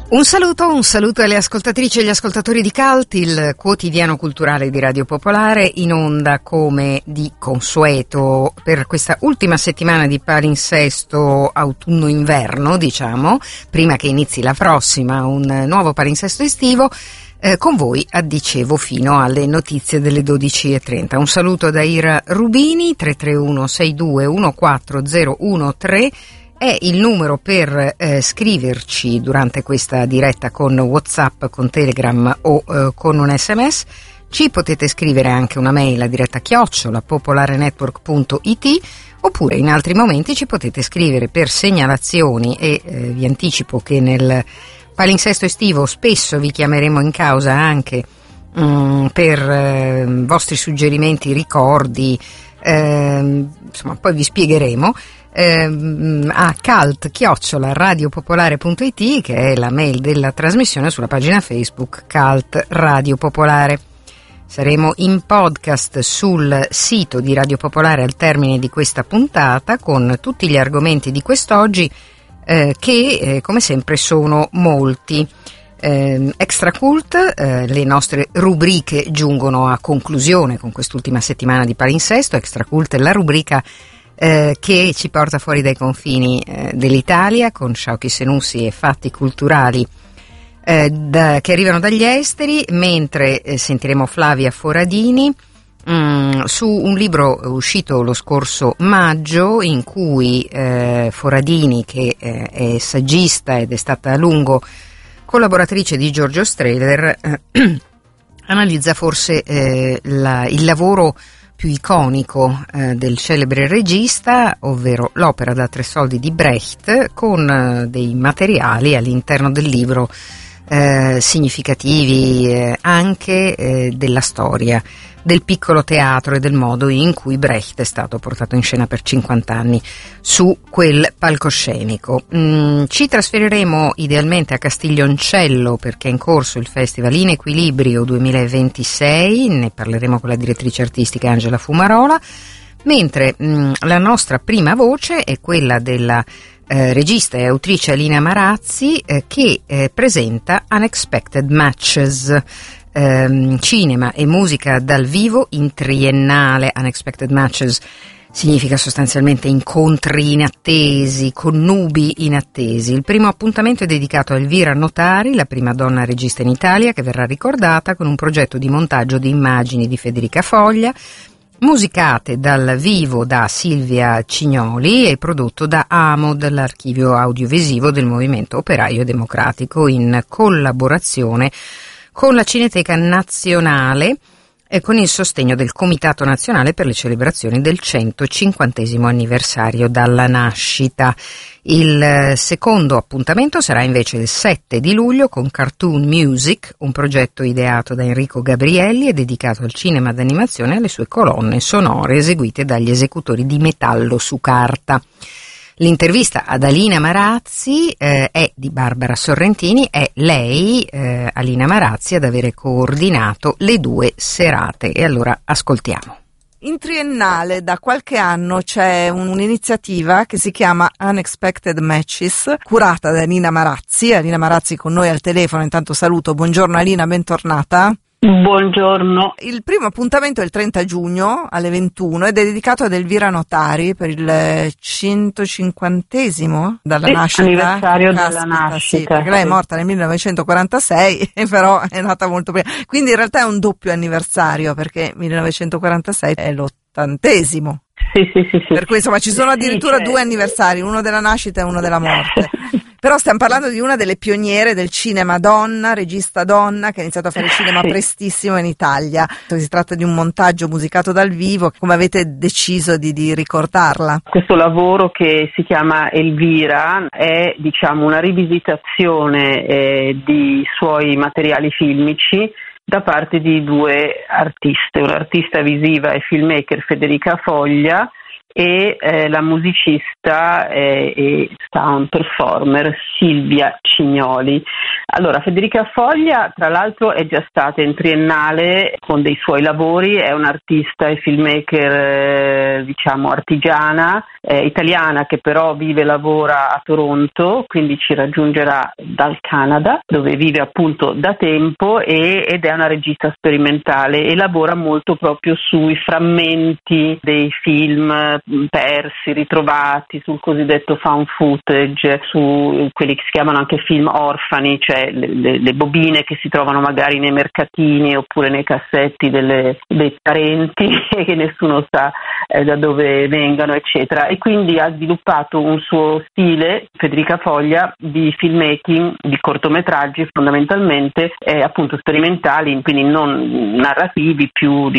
Un saluto alle ascoltatrici e agli ascoltatori di CULT, il quotidiano culturale di Radio Popolare, in onda come di consueto per questa ultima settimana di palinsesto autunno-inverno, diciamo, prima che inizi la prossima, un nuovo palinsesto estivo, con voi, dicevo, fino alle notizie delle 12:30. Un saluto da Ira Rubini, 331 62 14013 è il numero per scriverci durante questa diretta con WhatsApp, con Telegram o con un SMS. Ci potete scrivere anche una mail a diretta @popolarenetwork.it, oppure in altri momenti ci potete scrivere per segnalazioni e vi anticipo che nel palinsesto estivo spesso vi chiameremo in causa anche per vostri suggerimenti, ricordi, insomma poi vi spiegheremo. A cult@radiopopolare.it, che è la mail della trasmissione, sulla pagina Facebook Cult Radio Popolare. Saremo in podcast sul sito di Radio Popolare al termine di questa puntata con tutti gli argomenti di quest'oggi che come sempre sono molti. Extra Cult, le nostre rubriche giungono a conclusione con quest'ultima settimana di palinsesto. Extra Cult è la rubrica che ci porta fuori dai confini dell'Italia, con Sciauchi Senussi e fatti culturali che arrivano dagli esteri, mentre sentiremo Flavia Foradini su un libro uscito lo scorso maggio, in cui Foradini, che è saggista ed è stata a lungo collaboratrice di Giorgio Strehler, analizza forse il lavoro più iconico del celebre regista, ovvero l'opera da 3 soldi di Brecht, con dei materiali all'interno del libro significativi anche della storia del piccolo teatro e del modo in cui Brecht è stato portato in scena per 50 anni su quel palcoscenico. Ci trasferiremo idealmente a Castiglioncello, perché è in corso il Festival In Equilibrio 2026, ne parleremo con la direttrice artistica Angela Fumarola, mentre la nostra prima voce è quella della regista e autrice Alina Marazzi, che presenta Unexpected Matches, cinema e musica dal vivo in triennale. Unexpected Matches significa sostanzialmente incontri inattesi, connubi inattesi. Il primo appuntamento è dedicato a Elvira Notari, la prima donna regista in Italia, che verrà ricordata con un progetto di montaggio di immagini di Federica Foglia, musicate dal vivo da Silvia Cignoli e prodotto da AMOD, l'archivio audiovisivo del Movimento Operaio Democratico, in collaborazione con la Cineteca Nazionale e con il sostegno del Comitato Nazionale per le celebrazioni del 150° anniversario dalla nascita. Il secondo appuntamento sarà invece il 7 di luglio con Cartoon Music, un progetto ideato da Enrico Gabrielli e dedicato al cinema d'animazione e alle sue colonne sonore eseguite dagli esecutori di metallo su carta. L'intervista ad Alina Marazzi è di Barbara Sorrentini, è lei, Alina Marazzi, ad avere coordinato le 2 serate. E allora ascoltiamo. In triennale da qualche anno c'è un'iniziativa che si chiama Unexpected Matches, curata da Alina Marazzi. Alina Marazzi con noi al telefono, intanto saluto. Buongiorno Alina, bentornata. Buongiorno. Il primo appuntamento è il 30 giugno alle 21 ed è dedicato ad Elvira Notari per il 150° dalla nascita. Anniversario della nascita. Sì, perché lei è morta nel 1946, però è nata molto prima. Quindi in realtà è un doppio anniversario, perché 1946 è l'80°. Sì. Per cui insomma ci sono addirittura 2 anniversari, uno della nascita e uno della morte. Però stiamo parlando di una delle pioniere del cinema donna, regista donna, che ha iniziato a fare cinema prestissimo in Italia. Si tratta di un montaggio musicato dal vivo. Come avete deciso di ricordarla? Questo lavoro, che si chiama Elvira, è una rivisitazione di suoi materiali filmici da parte di 2 artiste, un'artista visiva e filmmaker, Federica Foglia, e la musicista e sound performer Silvia Cignoli. Allora, Federica Foglia, tra l'altro, è già stata in triennale con dei suoi lavori, è un'artista e filmmaker, artigiana, italiana, che però vive e lavora a Toronto, quindi ci raggiungerà dal Canada, dove vive appunto da tempo, ed è una regista sperimentale e lavora molto proprio sui frammenti dei film persi, ritrovati, sul cosiddetto found footage, su quelli che si chiamano anche film orfani, cioè le bobine che si trovano magari nei mercatini oppure nei cassetti dei parenti e che nessuno sa da dove vengano, eccetera. E quindi ha sviluppato un suo stile, Federica Foglia, di filmmaking, di cortometraggi fondamentalmente, appunto sperimentali, quindi non narrativi, più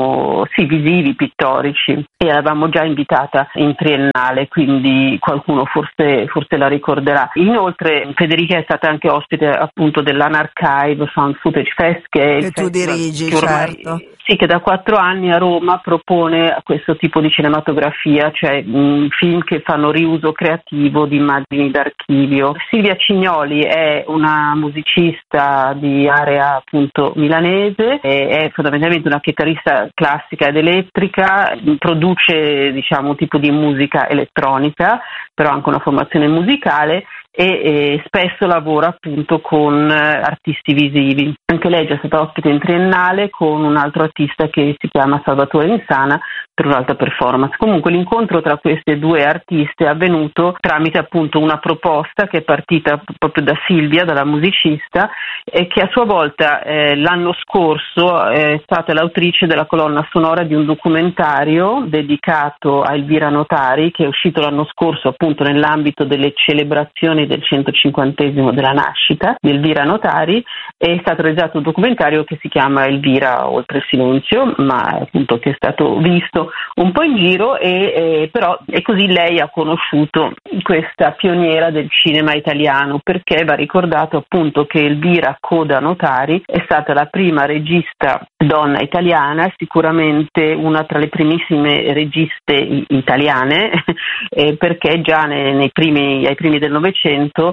visivi, pittorici. E l'avevamo già invitata in triennale, quindi qualcuno forse la ricorderà. Inoltre Federica è stata anche ospite appunto dell'Unarchive Found Footage Fest, che tu dirigi, certo. Sì, che da 4 anni a Roma propone questo tipo di cinematografia, cioè film che fanno riuso creativo di immagini d'archivio. Silvia Cignoli è una musicista di area appunto milanese, è fondamentalmente una chitarrista classica ed elettrica, produce un tipo di musica elettronica, però anche una formazione musicale, e spesso lavora appunto con artisti visivi. Anche lei è già stata ospite in triennale con un altro artista che si chiama Salvatore Insana per un'altra performance. Comunque l'incontro tra queste due artiste è avvenuto tramite appunto una proposta che è partita proprio da Silvia, dalla musicista, e che a sua volta l'anno scorso è stata l'autrice della colonna sonora di un documentario dedicato a Elvira Notari, che è uscito l'anno scorso appunto nell'ambito delle celebrazioni del 150° della nascita di Elvira Notari. È stato realizzato un documentario che si chiama Elvira oltre il silenzio, ma appunto che è stato visto un po' in giro, però e così lei ha conosciuto questa pioniera del cinema italiano, perché va ricordato appunto che Elvira Coda Notari è stata la prima regista donna italiana, sicuramente una tra le primissime registe italiane, perché già ai primi del Novecento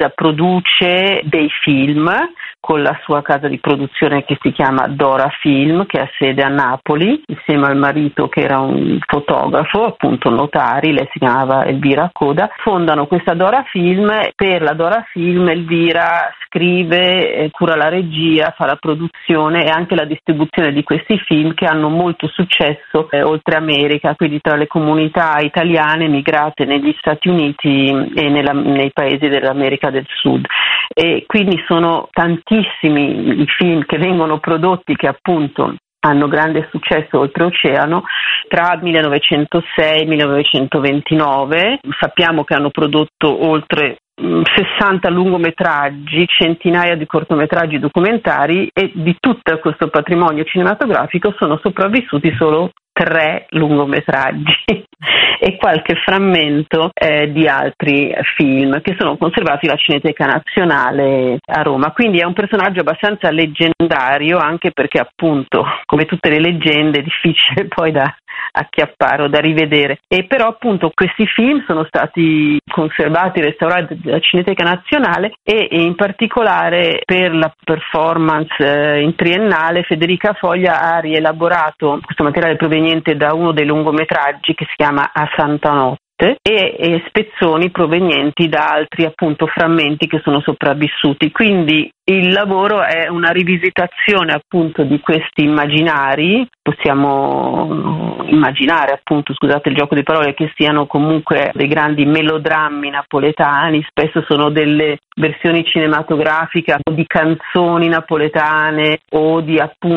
produce dei film con la sua casa di produzione che si chiama Dora Film, che ha sede a Napoli, insieme al marito che era un fotografo, appunto Notari, lei si chiamava Elvira Coda. Fondano questa Dora Film. Per la Dora Film Elvira scrive, cura la regia, fa la produzione e anche la distribuzione di questi film, che hanno molto successo oltre America, quindi tra le comunità italiane migrate negli Stati Uniti e nei paesi dell'America del Sud. E quindi sono tantissimi i film che vengono prodotti, che appunto hanno grande successo oltreoceano, tra 1906 e 1929. Sappiamo che hanno prodotto oltre 60 lungometraggi, centinaia di cortometraggi documentari, e di tutto questo patrimonio cinematografico sono sopravvissuti solo 3 lungometraggi e qualche frammento di altri film che sono conservati alla Cineteca Nazionale a Roma. Quindi è un personaggio abbastanza leggendario, anche perché appunto, come tutte le leggende, è difficile poi da acchiappare o da rivedere. E però appunto questi film sono stati conservati e restaurati dalla Cineteca Nazionale, e in particolare per la performance in triennale Federica Foglia ha rielaborato questo materiale proveniente da uno dei lungometraggi che si chiama A Santa Notte, e spezzoni provenienti da altri appunto frammenti che sono sopravvissuti. Quindi il lavoro è una rivisitazione appunto di questi immaginari. Possiamo immaginare appunto, scusate il gioco di parole, che siano comunque dei grandi melodrammi napoletani, spesso sono delle versioni cinematografiche o di canzoni napoletane o di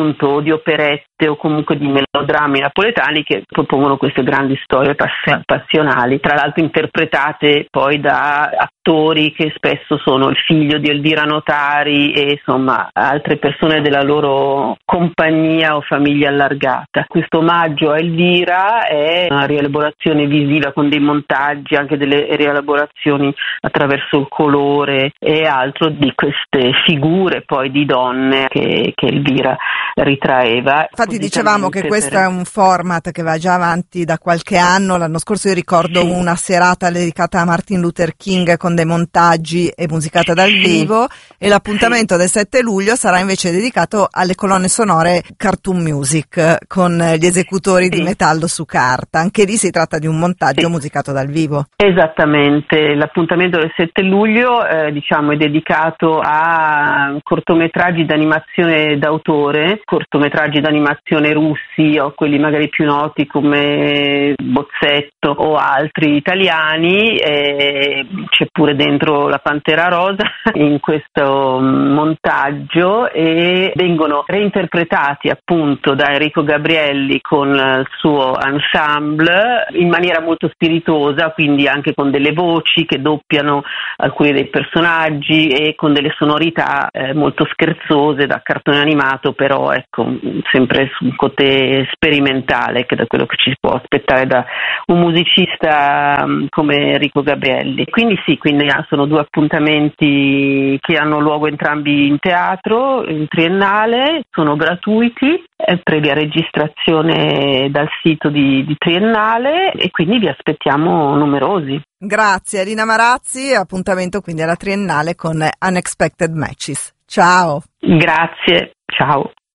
operette o comunque di melodrammi napoletani che propongono queste grandi storie passionali, tra l'altro interpretate poi da attori che spesso sono il figlio di Elvira Notari e insomma altre persone della loro compagnia o famiglia allargata. Questo omaggio a Elvira è una rielaborazione visiva con dei montaggi, anche delle rielaborazioni attraverso il colore e altro di queste figure poi di donne che Elvira ritraeva. Infatti dicevamo che questo è un format che va già avanti da qualche anno. L'anno scorso io ricordo una serata dedicata a Martin Luther King con dei montaggi e musicata dal vivo, e l'appuntamento del 7 luglio sarà invece dedicato alle colonne sonore Cartoon Music con gli esecutori di metallo su carta. Anche lì si tratta di un montaggio musicato dal vivo. Esattamente, l'appuntamento del 7 luglio diciamo è dedicato a cortometraggi d'animazione d'autore, cortometraggi d'animazione russi o quelli magari più noti come Bozzetto o altri italiani, c'è pure dentro la Pantera Rosa in questo montaggio, e vengono reinterpretati appunto da Enrico Gabrielli con il suo ensemble in maniera molto spiritosa, quindi anche con delle voci che doppiano alcuni dei personaggi e con delle sonorità molto scherzose da cartone animato, però ecco sempre su un côté sperimentale, che da quello che ci si può aspettare da un musicista come Enrico Gabrielli. Quindi sono due appuntamenti che hanno luogo entrambi in teatro, in Triennale, sono gratuiti, previa registrazione dal sito di Triennale, e quindi vi aspettiamo numerosi. Grazie Elina Marazzi, appuntamento quindi alla Triennale con Unexpected Matches. Ciao! Grazie, ciao!